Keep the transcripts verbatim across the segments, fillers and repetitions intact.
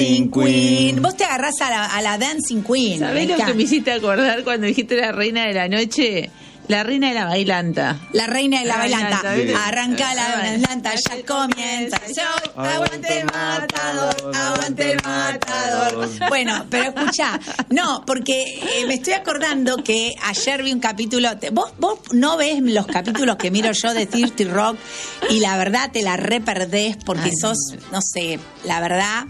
Queen. Vos te agarrás a la, a la Dancing Queen. ¿Sabés lo que me hiciste acordar cuando dijiste la reina de la noche? La reina de la bailanta. La reina de la, la bailanta. bailanta. Arranca la bailanta, ya comienza el show. Aguante el matador, aguante el matador. Bueno, pero escuchá, no, porque eh, me estoy acordando que ayer vi un capítulo. Te, vos, vos no ves los capítulos que miro yo de thirty Rock y la verdad te la reperdés porque Ay, sos, no sé, la verdad.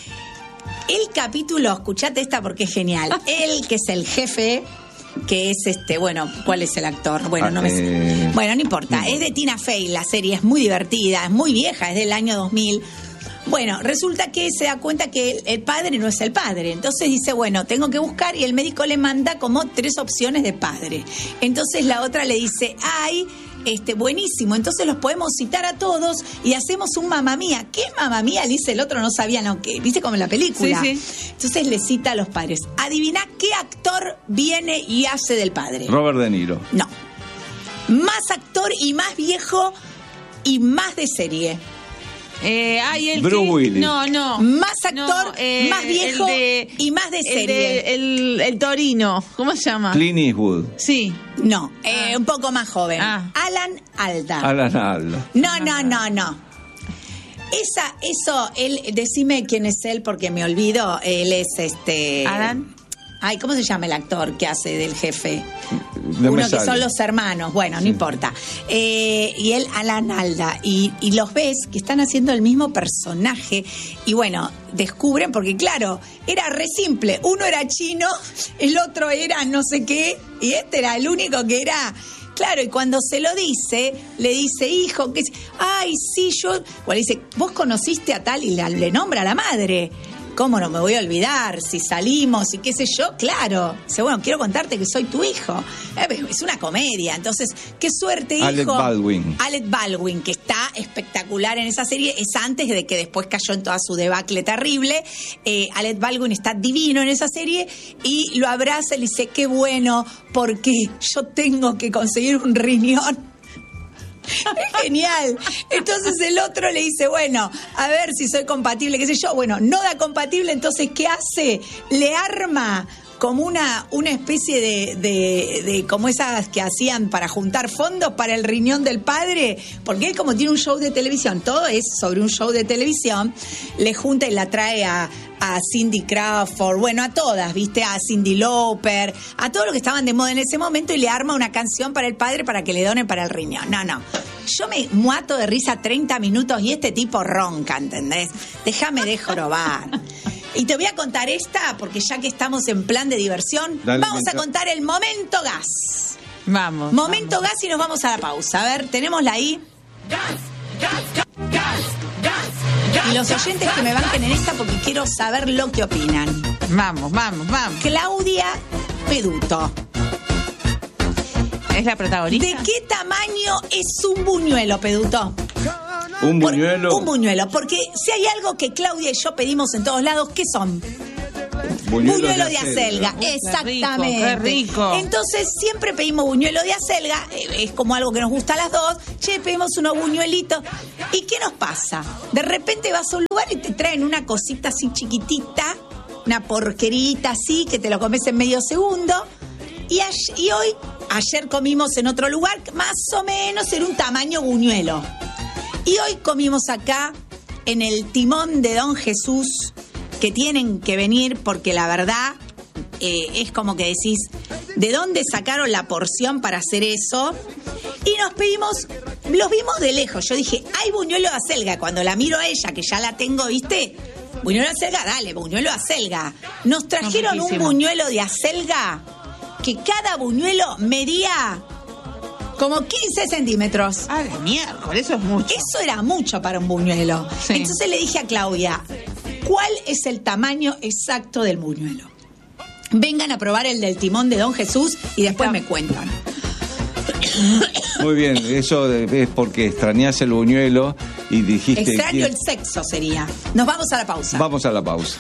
El capítulo, escuchate esta porque es genial. Él, que es el jefe, que es este, bueno, ¿cuál es el actor? Bueno, no me sé. Bueno, no importa. Es de Tina Fey, la serie es muy divertida, es muy vieja, es del año dos mil. Bueno, resulta que se da cuenta que el padre no es el padre. Entonces dice, bueno, tengo que buscar y el médico le manda como tres opciones de padre. Entonces la otra le dice, ay, este, buenísimo, entonces los podemos citar a todos y hacemos un mamá mía. ¿Qué es mamá mía? Le dice el otro, no sabía, no, que viste como en la película. Sí, sí. Entonces le cita a los padres. Adivina qué actor viene y hace del padre. Robert De Niro. No. Más actor y más viejo y más de serie. Eh, ay, el Bruce que, Willis. No, no. Más actor, no, eh, más viejo de, y más de serie. El, de, el, el Torino, ¿cómo se llama? Clint Eastwood. Sí. No, eh, un poco más joven. Ah. Alan Alda. Alan Alda. No, no, no, no. Esa, eso, él, decime quién es él porque me olvido. Él es este. Alan. Ay, ¿cómo se llama el actor que hace del jefe? No Uno que son los hermanos, bueno, sí. No importa. Eh, y él, Alan Alda, y, y los ves que están haciendo el mismo personaje, y bueno, descubren, porque claro, era re simple, uno era chino, el otro era no sé qué, y este era el único que era... Claro, y cuando se lo dice, le dice, hijo, que ay, sí, yo... Bueno, dice, vos conociste a tal, y la, le nombra a la madre. ¿Cómo no me voy a olvidar? Si salimos y qué sé yo, claro. Dice, bueno, quiero contarte que soy tu hijo. Es una comedia. Entonces, qué suerte, hijo. Alec Baldwin. Alec Baldwin, que está espectacular en esa serie. Es antes de que después cayó en toda su debacle terrible. Eh, Alec Baldwin está divino en esa serie y lo abraza y le dice, qué bueno, porque yo tengo que conseguir un riñón. Es genial. Entonces el otro le dice, bueno, a ver si soy compatible, qué sé yo. Bueno, no da compatible, entonces ¿qué hace? Le arma como una, una especie de, de, de como esas que hacían para juntar fondos para el riñón del padre, porque él como tiene un show de televisión, todo es sobre un show de televisión, le junta y la trae a, a Cindy Crawford, bueno, a todas, ¿viste? A Cyndi Lauper, a todos los que estaban de moda en ese momento y le arma una canción para el padre para que le donen para el riñón. No, no. Yo me muato de risa treinta minutos y este tipo ronca, ¿entendés? Déjame de jorobar. Y te voy a contar esta, porque ya que estamos en plan de diversión, Dale, vamos mientras... a contar el momento gas. Vamos. Momento vamos. gas y nos vamos a la pausa. A ver, tenémosla ahí. Gas, gas, gas, gas, gas. Y los oyentes que me banquen en esta porque quiero saber lo que opinan. Vamos, vamos, vamos. Claudia Peduto. ¿Es la protagonista? ¿De qué tamaño es un buñuelo, Peduto? Un buñuelo. Por, un buñuelo, porque si hay algo que Claudia y yo pedimos en todos lados, ¿qué son? Buñuelo, buñuelo de, de acelga. acelga, exactamente. Qué rico, qué rico. Entonces siempre pedimos buñuelo de acelga, es como algo que nos gusta a las dos. Che, pedimos unos buñuelitos. ¿Y qué nos pasa? De repente vas a un lugar y te traen una cosita así chiquitita, una porquerita así, que te lo comes en medio segundo. Y, ayer, y hoy, ayer comimos en otro lugar, más o menos en un tamaño buñuelo. Y hoy comimos acá, en el Timón de Don Jesús, que tienen que venir porque la verdad eh, es como que decís, ¿de dónde sacaron la porción para hacer eso? Y nos pedimos, los vimos de lejos. Yo dije, hay buñuelo de acelga. Cuando la miro a ella, que ya la tengo, ¿viste? Buñuelo de acelga, dale, buñuelo de acelga. Nos trajeron un buñuelo de acelga que cada buñuelo medía... como quince centímetros. Ah, de miércoles, eso es mucho. Eso era mucho para un buñuelo. Sí. Entonces le dije a Claudia, ¿cuál es el tamaño exacto del buñuelo? Vengan a probar el del Timón de Don Jesús y después Está. me cuentan. Muy bien, eso es porque extrañás el buñuelo y dijiste... Extraño que... el sexo sería. Nos vamos a la pausa. Vamos a la pausa.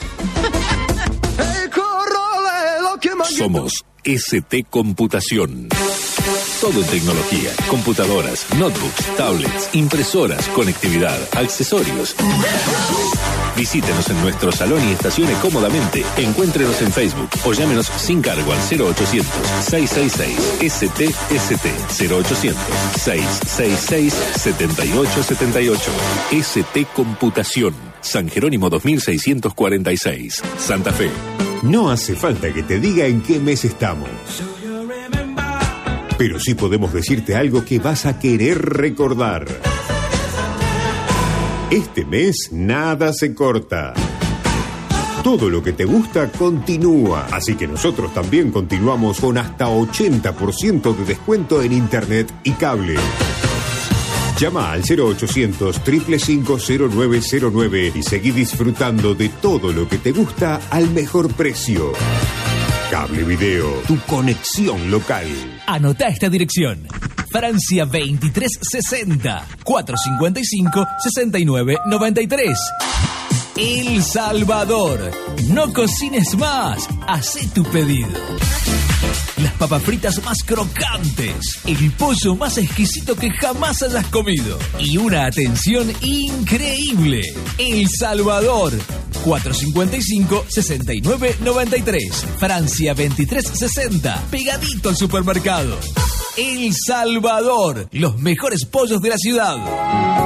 Somos S T Computación. Todo en tecnología, computadoras, notebooks, tablets, impresoras, conectividad, accesorios. Visítenos en nuestro salón y estacione cómodamente. Encuéntrenos en Facebook o llámenos sin cargo al cero ochocientos, seiscientos sesenta y seis, S T S T, cero ochocientos, seiscientos sesenta y seis, setenta y ocho setenta y ocho. S T Computación, San Jerónimo dos mil seiscientos cuarenta y seis, Santa Fe. No hace falta que te diga en qué mes estamos, pero sí podemos decirte algo que vas a querer recordar. Este mes nada se corta. Todo lo que te gusta continúa, así que nosotros también continuamos con hasta ochenta por ciento de descuento en internet y cable. Llama al cero ochocientos, cinco cinco cinco, cero nueve cero nueve y seguí disfrutando de todo lo que te gusta al mejor precio. Cable Video, tu conexión local. Anota esta dirección: Francia veintitrés sesenta, cuatrocientos cincuenta y cinco, sesenta y nueve noventa y tres. El Salvador. No cocines más, hacé tu pedido. Las papas fritas más crocantes, el pollo más exquisito que jamás hayas comido y una atención increíble. El Salvador, cuatrocientos cincuenta y cinco, sesenta y nueve noventa y tres. Francia veintitrés sesenta, pegadito al supermercado. El Salvador, los mejores pollos de la ciudad.